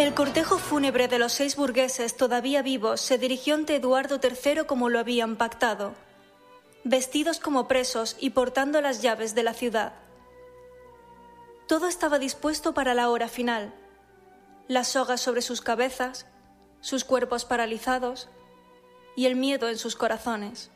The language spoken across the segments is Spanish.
El cortejo fúnebre de los 6 burgueses todavía vivos se dirigió ante Eduardo III como lo habían pactado, vestidos como presos y portando las llaves de la ciudad. Todo estaba dispuesto para la hora final. Las sogas sobre sus cabezas, sus cuerpos paralizados y el miedo en sus corazones.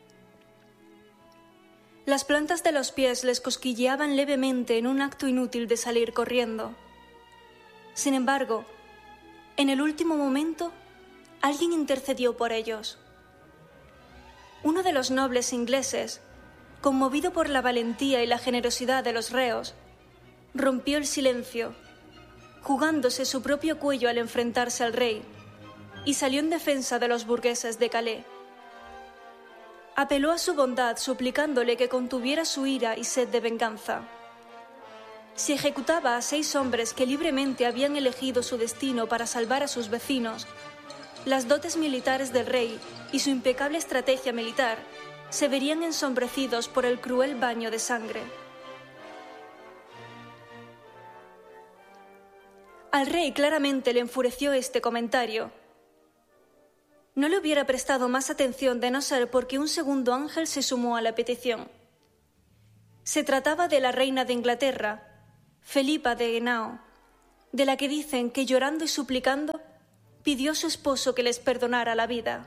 Las plantas de los pies les cosquilleaban levemente en un acto inútil de salir corriendo. Sin embargo, en el último momento, alguien intercedió por ellos. Uno de los nobles ingleses, conmovido por la valentía y la generosidad de los reos, rompió el silencio, jugándose su propio cuello al enfrentarse al rey, y salió en defensa de los burgueses de Calais. Apeló a su bondad suplicándole que contuviera su ira y sed de venganza. Si ejecutaba a 6 hombres que libremente habían elegido su destino para salvar a sus vecinos, las dotes militares del rey y su impecable estrategia militar se verían ensombrecidos por el cruel baño de sangre. Al rey claramente le enfureció este comentario. No le hubiera prestado más atención de no ser porque un segundo ángel se sumó a la petición. Se trataba de la reina de Inglaterra, Felipa de Henao, de la que dicen que llorando y suplicando pidió a su esposo que les perdonara la vida.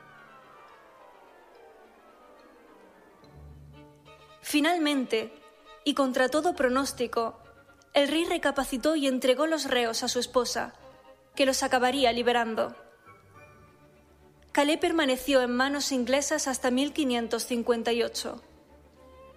Finalmente, y contra todo pronóstico, el rey recapacitó y entregó los reos a su esposa, que los acabaría liberando. Calais permaneció en manos inglesas hasta 1558.